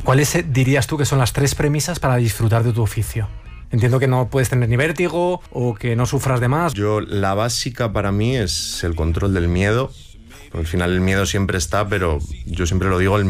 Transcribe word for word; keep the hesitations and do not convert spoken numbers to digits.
¿Cuáles eh, dirías tú que son las tres premisas para disfrutar de tu oficio? Entiendo que no puedes tener ni vértigo o que no sufras de más. Yo, la básica para mí es el control del miedo. Al final el miedo siempre está, pero yo siempre lo digo, el